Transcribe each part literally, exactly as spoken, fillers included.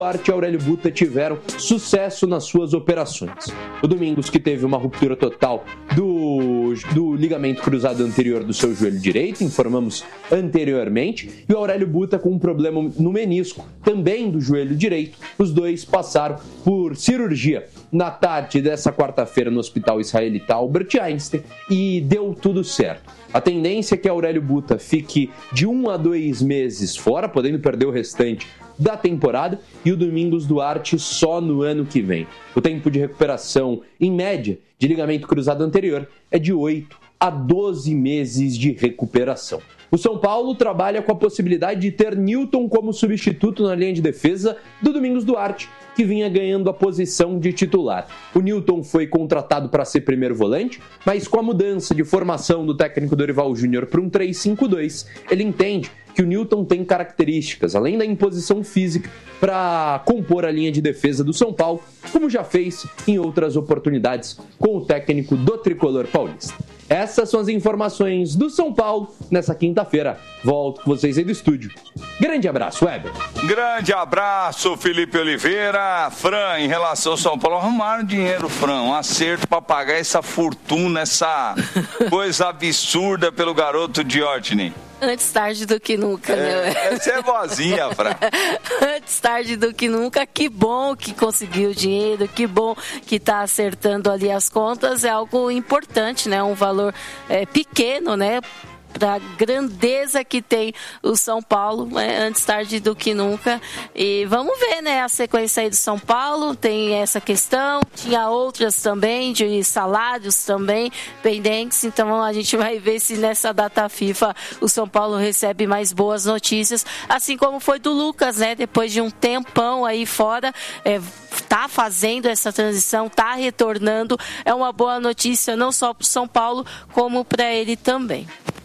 Duarte e Aurélio Buta tiveram sucesso nas suas operações. O Domingos, que teve uma ruptura total do, do ligamento cruzado anterior do seu joelho direito, informamos anteriormente, e o Aurélio Buta com um problema no menisco, também do joelho direito. Os dois passaram por cirurgia na tarde dessa quarta-feira no Hospital Israelita Albert Einstein e deu tudo certo. A tendência é que Aurélio Buta fique de um a dois meses fora, podendo perder o restante da temporada, e o Domingos Duarte só no ano que vem. O tempo de recuperação, em média, de ligamento cruzado anterior é de oito a doze meses de recuperação. O São Paulo trabalha com a possibilidade de ter Newton como substituto na linha de defesa do Domingos Duarte, que vinha ganhando a posição de titular. O Newton foi contratado para ser primeiro volante, mas com a mudança de formação do técnico Dorival Júnior para um três cinco dois, ele entende que o Newton tem características, além da imposição física, para compor a linha de defesa do São Paulo, como já fez em outras oportunidades com o técnico do tricolor paulista. Essas são as informações do São Paulo nessa quinta-feira. Volto com vocês aí do estúdio. Grande abraço, Weber. Grande abraço, Felipe Oliveira. Fran, em relação ao São Paulo, arrumaram dinheiro, Fran. Um acerto para pagar essa fortuna, essa coisa absurda pelo garoto Diógenes. Antes tarde do que nunca, é, né? Você é vozinha, Fran. Antes tarde do que nunca. Que bom que conseguiu o dinheiro, que bom que está acertando ali as contas. É algo importante, né? Um valor é, pequeno, né? Para a grandeza que tem o São Paulo, né? Antes tarde do que nunca. E vamos ver, né, a sequência aí do São Paulo, tem essa questão, tinha outras também, de salários também pendentes, então a gente vai ver se nessa data FIFA o São Paulo recebe mais boas notícias, assim como foi do Lucas, né, depois de um tempão aí fora, é, tá fazendo essa transição, tá retornando, é uma boa notícia não só para o São Paulo, como para ele também.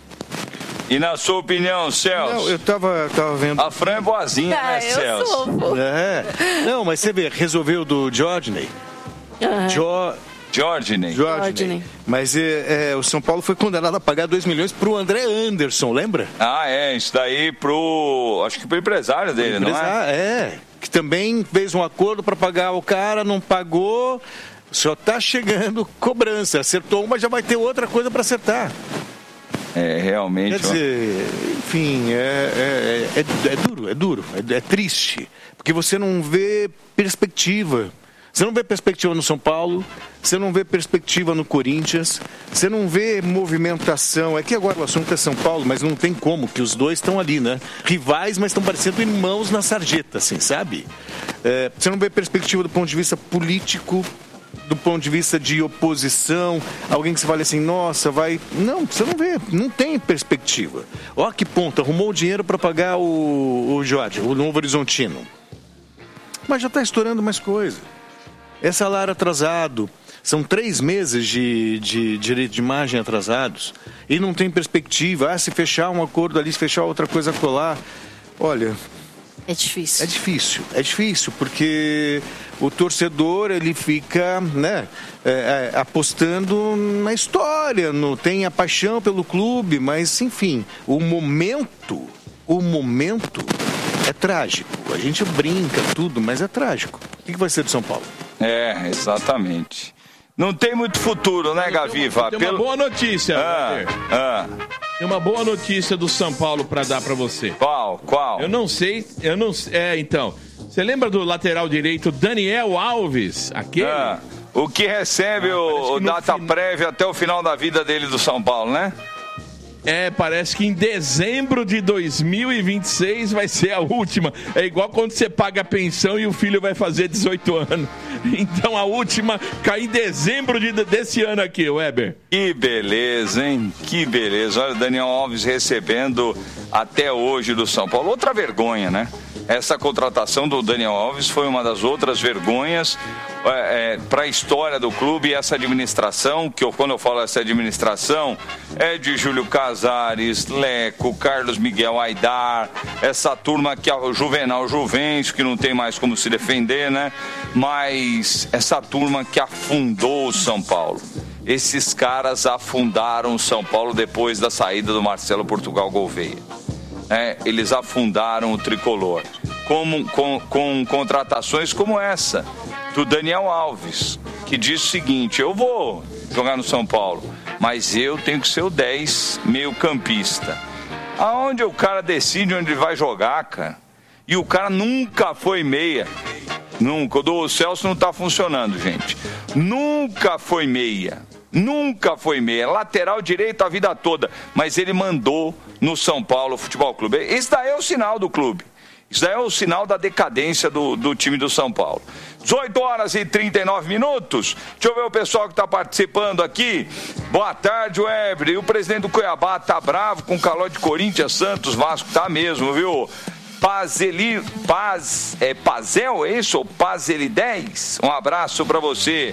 E na sua opinião, Celso? Não, eu tava, tava vendo... A Fran é boazinha, ah, né, Celso? Sou, pô. É. Não, mas você vê, resolveu do Diógenes. Uhum. Jo... Diógenes. Diógenes. Mas é, é, o São Paulo foi condenado a pagar dois milhões pro André Anderson, lembra? Ah, é. Isso daí pro... Acho que pro empresário dele, não é? É. Que também fez um acordo para pagar o cara, não pagou... Só tá chegando cobrança. Acertou uma, já vai ter outra coisa para acertar. É, realmente... Quer dizer, enfim, é, é, é, é duro, é duro, é, é triste. Porque você não vê perspectiva. Você não vê perspectiva no São Paulo, você não vê perspectiva no Corinthians, você não vê movimentação. É que agora o assunto é São Paulo, mas não tem como, que os dois estão ali, né? Rivais, mas estão parecendo irmãos na sarjeta, assim, sabe? É, você não vê perspectiva do ponto de vista político, do ponto de vista de oposição, alguém que você fala assim, nossa, vai... Não, você não vê, não tem perspectiva. Ó que ponto, arrumou o dinheiro para pagar o, o Jorge, o Novo Horizontino. Mas já está estourando mais coisa. É salário atrasado, são três meses de, de direito de imagem atrasados, e não tem perspectiva. Ah, se fechar um acordo ali, se fechar outra coisa colar. Olha... É difícil. É difícil, é difícil, porque o torcedor, ele fica, né, é, é, apostando na história, no, tem a paixão pelo clube, mas, enfim, o momento, o momento é trágico. A gente brinca tudo, mas é trágico. O que vai ser do São Paulo? É, exatamente. Não tem muito futuro, né, Gaviva? Tem uma Pelo... boa notícia, ah, ah. Tem uma boa notícia do São Paulo para dar para você. Qual? Qual? Eu não sei, eu não É, então. Você lembra do lateral direito Daniel Alves? Aquele? Ah, o que recebe ah, o, o data fin... prévia até o final da vida dele do São Paulo, né? É, parece que em dezembro de dois mil e vinte e seis vai ser a última. É igual quando você paga a pensão e o filho vai fazer dezoito anos. Então a última cai em dezembro de, desse ano aqui, Weber. Que beleza, hein? Que beleza. Olha o Daniel Alves recebendo até hoje do São Paulo. Outra vergonha, né? Essa contratação do Daniel Alves foi uma das outras vergonhas é, é, para a história do clube. E essa administração, que eu, quando eu falo essa administração, é de Júlio Casares, Leco, Carlos Miguel Aidar, essa turma que é o Juvenal Juvencio, que não tem mais como se defender, né? Mas essa turma que afundou o São Paulo. Esses caras afundaram o São Paulo depois da saída do Marcelo Portugal Gouveia. É, eles afundaram o tricolor. com, com, com contratações como essa, do Daniel Alves, que diz o seguinte: eu vou jogar no São Paulo, mas eu tenho que ser o dez meio campista. Aonde o cara decide onde ele vai jogar, cara? E o cara nunca foi meia. Nunca. O do Celso não tá funcionando, gente. Nunca foi meia. Nunca foi meia. Lateral direito a vida toda. Mas ele mandou no São Paulo Futebol Clube. Isso daí é o sinal do clube. Isso daí é o sinal da decadência do, do time do São Paulo. dezoito horas e trinta e nove minutos. Deixa eu ver o pessoal que está participando aqui. Boa tarde, Weber. E o presidente do Cuiabá tá bravo com o calor de Corinthians, Santos, Vasco. Tá mesmo, viu? Pazeli, Paz, é Pazel, é isso? Pazeli dez? Um abraço para você.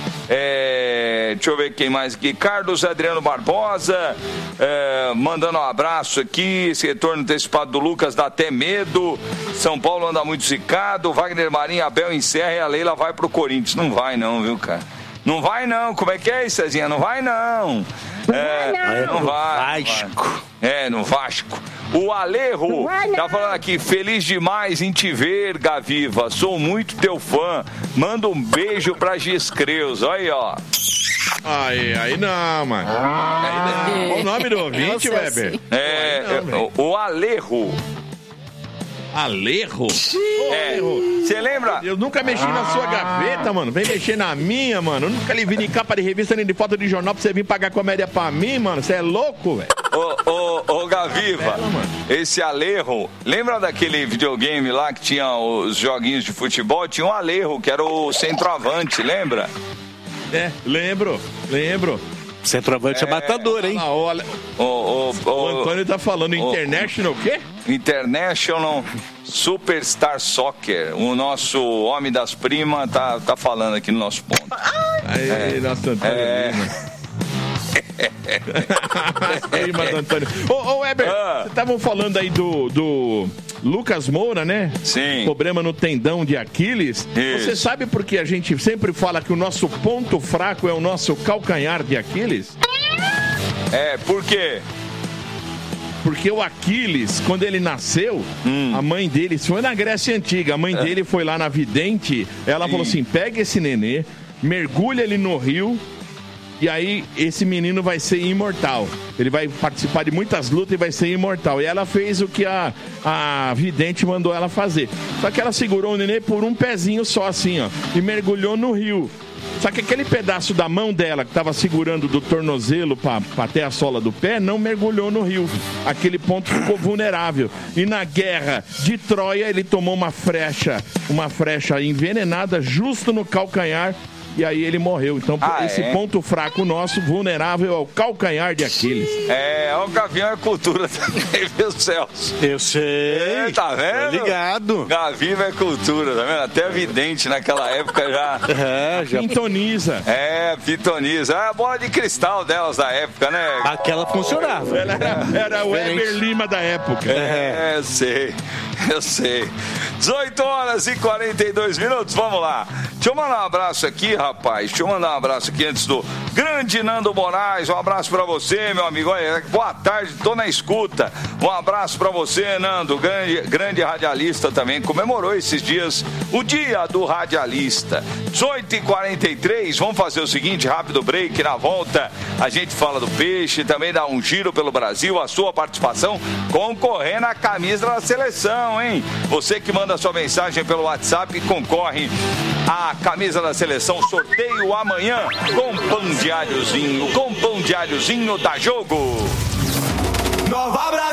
É, deixa eu ver quem mais aqui. Carlos Adriano Barbosa, é, mandando um abraço aqui. Esse retorno antecipado do Lucas dá até medo. São Paulo anda muito zicado. Wagner Marinho, Abel encerra e a Leila vai pro Corinthians. Não vai não, viu, cara? Não vai não. Como é que é isso, Cezinha? Não vai não. É, não vai. Vasco. É, no Vasco. O Alejo tá falando aqui: feliz demais em te ver, Gaviva. Sou muito teu fã. Manda um beijo pra Giscreus. Olha aí, ó. Aí, aí não, mano. Aí não. Qual o nome do ouvinte, Weber? É, não, o Alejo. Alejo? É. Você lembra? Eu nunca mexi na sua gaveta, mano. Vem mexer na minha, mano. Eu nunca lhe vi em capa de revista nem de foto de jornal pra você vir pagar comédia pra mim, mano. Você é louco, velho. Ô, ô, ô, Gaviva, esse Alejo, lembra daquele videogame lá que tinha os joguinhos de futebol? Tinha um Alejo, que era o centroavante, lembra? É, lembro, lembro. Centroavante é, é matador, hein? Ah, o, Ale... o, o, o, o Antônio tá falando o, International o quê? International Superstar Soccer. O nosso homem das primas tá, tá falando aqui no nosso ponto. Aí, é, nosso Antônio é... prima do Antônio. Ô, ô Weber, ah. vocês estavam falando aí do, do Lucas Moura, né? Sim. Problema no tendão de Aquiles. Isso. Você sabe por que a gente sempre fala que o nosso ponto fraco é o nosso calcanhar de Aquiles? É, por quê? Porque o Aquiles, quando ele nasceu, hum. a mãe dele, isso foi na Grécia Antiga, a mãe dele foi lá na vidente, ela Sim. falou assim: pega esse nenê, mergulha ele no rio, e aí esse menino vai ser imortal. Ele vai participar de muitas lutas e vai ser imortal. E ela fez o que a, a vidente mandou ela fazer. Só que ela segurou o nenê por um pezinho só assim, ó, e mergulhou no rio. Só que aquele pedaço da mão dela que estava segurando do tornozelo para até a sola do pé não mergulhou no rio. Aquele ponto ficou vulnerável. E na guerra de Troia ele tomou uma frecha, uma frecha envenenada justo no calcanhar. E aí ele morreu. Então, ah, esse é? ponto fraco nosso, vulnerável ao calcanhar de Aquiles. É, o Gavião é cultura também, viu, Celso? Eu sei. É, tá vendo? Tô ligado. Gavião é cultura, tá vendo? Até vidente naquela época já... É, já... Pintoniza. É, pintoniza. É a bola de cristal delas da época, né? Aquela funcionava. Ela era, era o Weber Lima da época. É, eu sei. Eu sei. dezoito horas e quarenta e dois minutos, vamos lá. Deixa eu mandar um abraço aqui, rapaz. Deixa eu mandar um abraço aqui antes do grande Nando Moraes. Um abraço pra você, meu amigo. Olha, boa tarde, tô na escuta. Um abraço pra você, Nando, grande, grande radialista também. Comemorou esses dias o dia do radialista. dezoito e quarenta e três, vamos fazer o seguinte, rápido break. Na volta a gente fala do peixe, também dá um giro pelo Brasil. A sua participação concorrendo à camisa da seleção, hein? Você que manda sua mensagem pelo WhatsApp concorre à camisa da seleção. Sorteio amanhã com pão de alhozinho, com pão de alhozinho da Jogo. Nova